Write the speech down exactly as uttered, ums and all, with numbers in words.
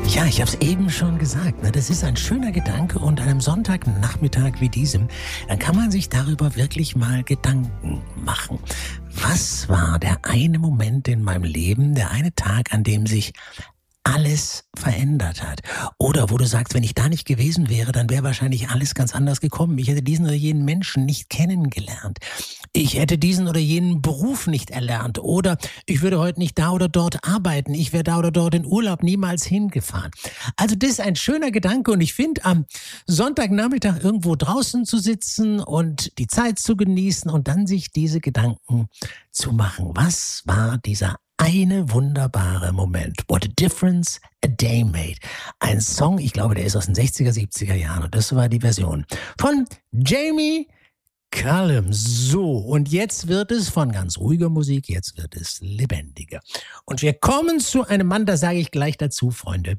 Ja, ich habe es eben schon gesagt, ne? Das ist ein schöner Gedanke und an einem Sonntagnachmittag wie diesem, dann kann man sich darüber wirklich mal Gedanken machen. Was war der eine Moment in meinem Leben, der eine Tag, an dem sich alles verändert hat? Oder wo du sagst, wenn ich da nicht gewesen wäre, dann wäre wahrscheinlich alles ganz anders gekommen. Ich hätte diesen oder jenen Menschen nicht kennengelernt. Ich hätte diesen oder jenen Beruf nicht erlernt. Oder ich würde heute nicht da oder dort arbeiten. Ich wäre da oder dort in Urlaub niemals hingefahren. Also das ist ein schöner Gedanke und ich finde, am Sonntagnachmittag irgendwo draußen zu sitzen und die Zeit zu genießen und dann sich diese Gedanken zu machen. Was war dieser eine wunderbare Moment? What a difference a day made. Ein Song, ich glaube, der ist aus den sechziger, siebziger Jahren und das war die Version von Jamie Cullum. So, und jetzt wird es von ganz ruhiger Musik, jetzt wird es lebendiger. Und wir kommen zu einem Mann, da sage ich gleich dazu, Freunde.